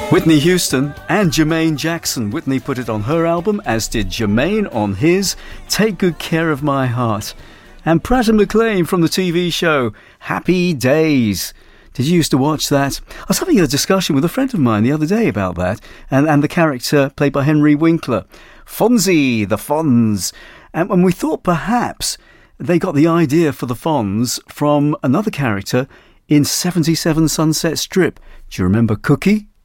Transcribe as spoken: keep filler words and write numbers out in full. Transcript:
Whitney Houston and Jermaine Jackson. Whitney put it on her album, as did Jermaine on his, Take Good Care of My Heart. And Pratt and McLean from the T V show Happy Days. Did you used to watch that? I was having a discussion with a friend of mine the other day about that, and, and the character played by Henry Winkler. Fonzie, the Fonz. And when we thought perhaps they got the idea for the Fonz from another character in seventy-seven Sunset Strip. Do you remember Cookie?